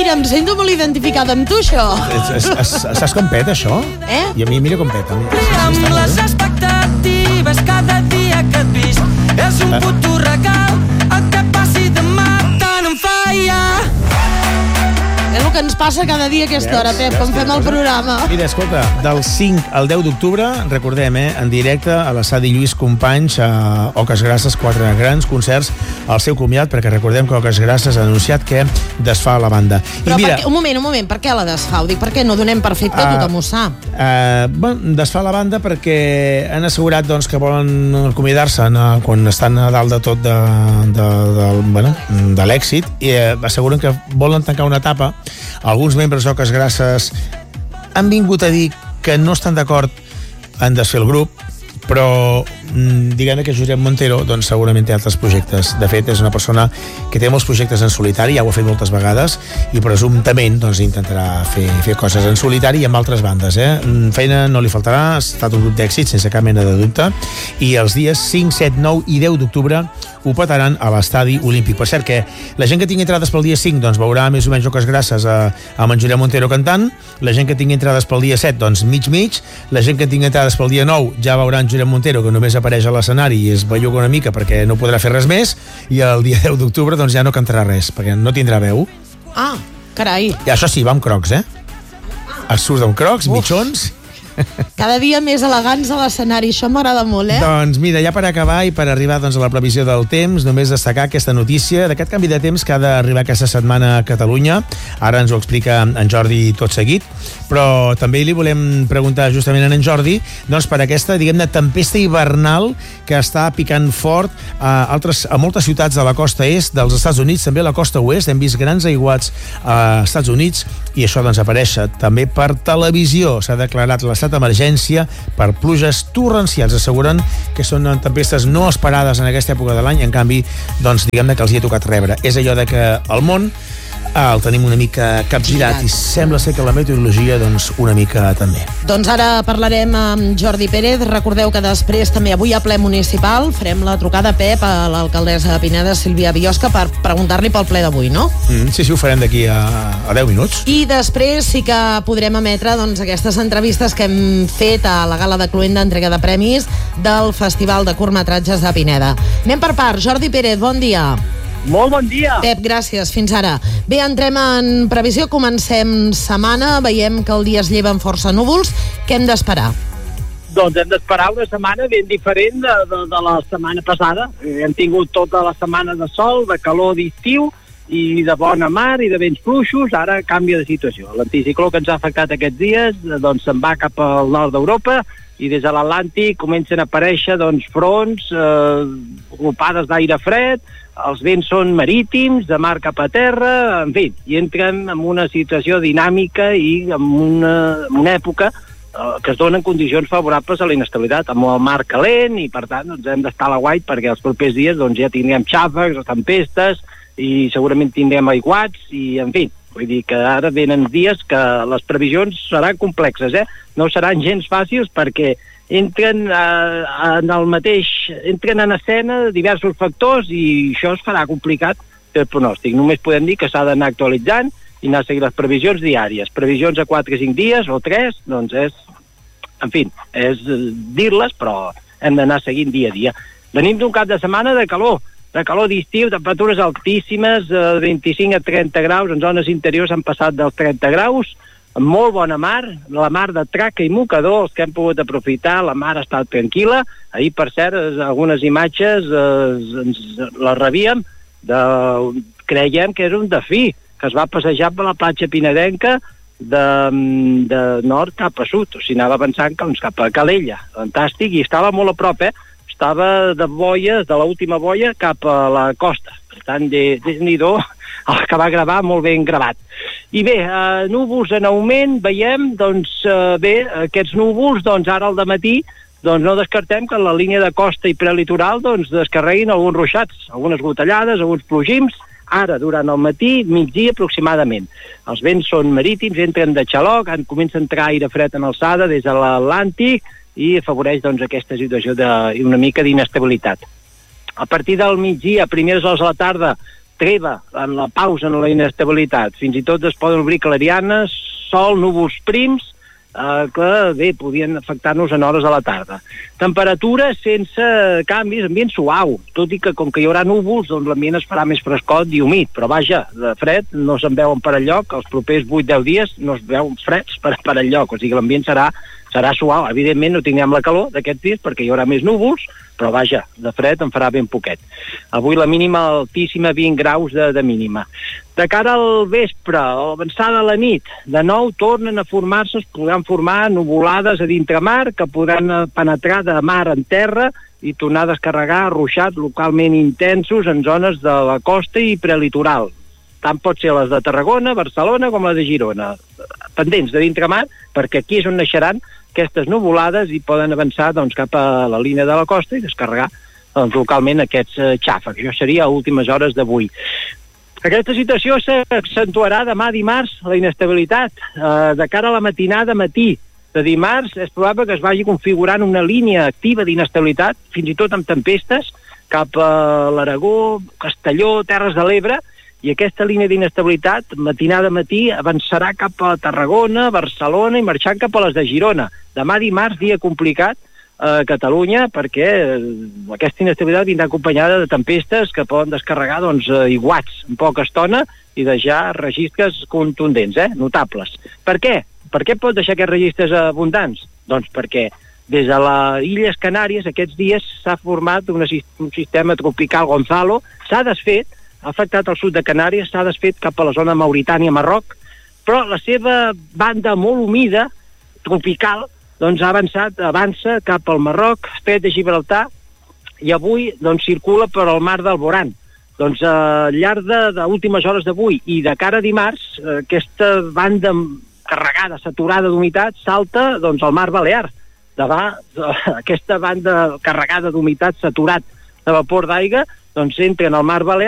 mira, em sento molt identificada amb tu, això. Saps com peta, això? I a mi, mira com peta. Amb les expectatives cada dia que et visc és un futur regal, el que passi demà tant em falla. És el que ens passa cada dia a aquesta hora, Pep, quan fem el programa. Mira, escolta, del 5 al 10 d'octubre, recordem, en directe a l'estadi Lluís Companys, a Oques Grasses, 4 grans concerts al seu comiat, perquè recordem que Oques Grasses ha anunciat que desfà la banda. Però mira, un moment, per què la desfà? Dic, per què no donem per fet que tothom ho sap? Desfà la banda perquè han assegurat doncs, que volen acomiadar-se quan estan a dalt de tot de l'èxit, i asseguren que volen tancar una etapa. Alguns membres d'Oques Grasses han vingut a dir que no estan d'acord en desfer el grup, però diguem que Josep Montero doncs, segurament té altres projectes. De fet, és una persona que té molts projectes en solitari, ja ho ha fet moltes vegades, i presumptament doncs, intentarà fer coses en solitari i amb altres bandes. Feina no li faltarà, ha estat un grup d'èxit sense cap mena de dubte, i els dies 5, 7, 9 i 10 d'octubre ho petaran a l'estadi Olímpic. Per cert, que la gent que tingui entrades pel dia 5 doncs, veurà més o menys Oques Grasses amb en Josep Montero cantant, la gent que tingui entrades pel dia 7 doncs mig, la gent que tingui entrades pel dia 9 ja veurà en Josep Montero, que només apareix a l'escenari i es belluga una mica perquè no podrà fer res més, i el dia 10 d'octubre doncs, ja no cantarà res, perquè no tindrà veu. Ah, carai. I això sí, va amb crocs, Es surt amb crocs, mitjons. Cada dia més elegants a l'escenari, això m'agrada molt, Doncs mira, ja per acabar i per arribar doncs, a la previsió del temps, només destacar aquesta notícia d'aquest canvi de temps que ha d'arribar aquesta setmana a Catalunya. Ara ens ho explica en Jordi tot seguit, però també li volem preguntar justament a en Jordi doncs, per aquesta, diguem-ne, tempesta hivernal que està picant fort a moltes ciutats de la costa est dels Estats Units, també a la costa oest. Hem vist grans aiguats als Estats Units, i això doncs, apareix també per televisió. S'ha declarat l'estat d'emergència per pluges torrencials. Asseguren que són tempestes no esperades en aquesta època de l'any, en canvi, doncs, diguem-ne que els hi ha tocat rebre. És allò de que el món el tenim una mica capgirat i sembla ser que la meteorologia doncs una mica també. Doncs ara parlarem amb Jordi Pérez. Recordeu que després també avui a ple municipal farem la trucada a Pep, a l'alcaldessa de Pineda, Sílvia Biosca, per preguntar-li pel ple d'avui, no? Sí, ho farem d'aquí a 10 minuts. I després sí que podrem emetre doncs, aquestes entrevistes que hem fet a la gala de Cluenda, entrega de premis del Festival de Curtmetratges de Pineda. Anem per part. Jordi Pérez, bon dia. Molt bon dia. Pep, gràcies. Fins ara. Bé, entrem en previsió. Comencem setmana. Veiem que el dia es lleva amb força núvols. Què hem d'esperar? Doncs hem d'esperar una setmana ben diferent de la setmana passada. Hem tingut tota la setmana de sol, de calor d'estiu i de bona mar i de vents fluixos. Ara canvia de situació. L'anticicló que ens ha afectat aquests dies doncs se'n va cap al nord d'Europa i des de l'Atlàntic comencen a aparèixer doncs, fronts, glopades d'aire fred, els vents són marítims, de mar cap a terra, en fi, i entren en una situació dinàmica i en una època que es donen condicions favorables a la inestabilitat, amb el mar calent, i per tant doncs, hem d'estar a l'aguait perquè els propers dies doncs, ja tindrem xàfecs, tempestes, i segurament tindrem aiguats, i en fi, vull dir que ara venen dies que les previsions seran complexes, no seran gens fàcils perquè entren entren en escena diversos factors i això es farà complicat el pronòstic. Només podem dir que s'ha d'anar actualitzant i anar a seguir les previsions diàries. Previsions a 4 o 5 dies o 3, doncs és dir-les, però hem d'anar seguint dia a dia. Venim d'un cap de setmana de calor d'estiu, temperatures altíssimes, 25 a 30 graus, en zones interiors han passat dels 30 graus, amb molt bona mar, la mar de Traca i Mocador, els que hem pogut aprofitar, la mar ha estat tranquil·la. Ahir, per cert, algunes imatges les rebíem, creiem que era un dofí, que es va passejar per la platja pinedenca de nord cap a sud, o sigui, anava avançant cap a Calella, fantàstic, i estava molt a prop, estava de boies, de l'última boia cap a la costa, per tant, Déu-n'hi-do, el que va gravar molt ben gravat. I bé, núvols en augment, veiem, doncs aquests núvols, doncs ara al dematí, doncs no descartem que en la línia de costa i prelitoral doncs descarreguin alguns ruixats, algunes gotellades, alguns plogims, ara durant el matí, migdia aproximadament. Els vents són marítims, entren de xaloc, comença a entrar aire fred en alçada des de l'Atlàntic i afavoreix doncs aquesta situació d'una mica d'inestabilitat. A partir del migdia, a primeres hores de la tarda, treva, en la pausa, en la inestabilitat. Fins i tot es poden obrir clarianes, sol, núvols prims, que bé, podien afectar-nos en hores de la tarda. Temperatura sense canvis, ambient suau, tot i que com que hi haurà núvols, doncs l'ambient es farà més frescot i humit, però vaja, de fred no se'n veuen per enlloc, els propers 8-10 dies no es veuen freds per enlloc, o sigui que l'ambient serà suau. Evidentment no tindrem la calor d'aquests dies perquè hi haurà més núvols, però vaja, de fred en farà ben poquet. Avui la mínima altíssima, 20 graus de mínima. De cara al vespre, a l'avançada de la nit, de nou tornen a formar-se, es podran formar nuvolades a dintre-mar que podran penetrar de mar en terra i tornar a descarregar ruixats localment intensos en zones de la costa i prelitoral. Tant pot ser les de Tarragona, Barcelona com les de Girona. Pendents de dintre-mar, perquè aquí és on naixeran aquestes nuvolades i poden avançar cap a la línia de la costa i descarregar localment aquests xàfecs. Això seria a últimes hores d'avui. Aquesta situació s'accentuarà demà dimarts, la inestabilitat. De cara a la matinada, matí de dimarts, és probable que es vagi configurant una línia activa d'inestabilitat, fins i tot amb tempestes, cap a l'Aragó, Castelló, Terres de l'Ebre, i aquesta línia d'inestabilitat, matinada matí, avançarà cap a Tarragona, Barcelona i marxant cap a les de Girona. Demà dimarts, dia complicat a Catalunya, perquè aquesta inestabilitat vindrà acompanyada de tempestes que poden descarregar iguats en poca estona i deixar registres contundents, notables. Per què? Per què pot deixar aquests registres abundants? Doncs perquè des de les Illes Canàries aquests dies s'ha format un sistema tropical Gonzalo, s'ha desfet, ha afectat el sud de Canàries, s'ha desfet cap a la zona Mauritània-Marroc, però la seva banda molt humida, tropical, avança cap al Marroc, Estret de Gibraltar, i avui circula per al mar d'Alborán. Al llarg d'últimes hores d'avui i de cara a dimarts, aquesta banda carregada, saturada d'humitat, salta al mar Balear. Aquesta banda carregada d'humitat, saturat de vapor d'aigua, entra en el mar Balear